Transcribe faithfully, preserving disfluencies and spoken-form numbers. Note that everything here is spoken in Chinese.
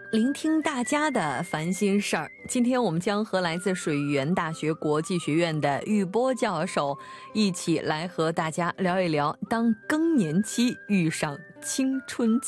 聆听大家的烦心事儿。今天我们将和来自水源大学国际学院的玉波教授一起来和大家聊一聊，当更年期遇上青春期。